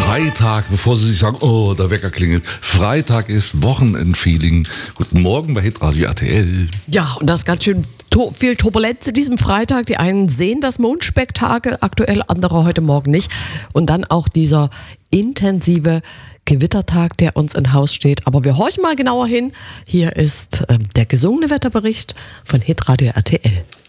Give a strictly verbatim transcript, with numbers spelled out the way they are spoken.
Freitag, bevor Sie sich sagen, oh, der Wecker klingelt. Freitag ist Wochenendfeeling. Guten Morgen bei Hitradio R T L. Ja, und das ist ganz schön to- viel Turbulenz in diesem Freitag. Die einen sehen das Mondspektakel aktuell, andere heute Morgen nicht. Und dann auch dieser intensive Gewittertag, der uns in Haus steht. Aber wir horchen mal genauer hin. Hier ist ähm, der gesungene Wetterbericht von Hitradio R T L.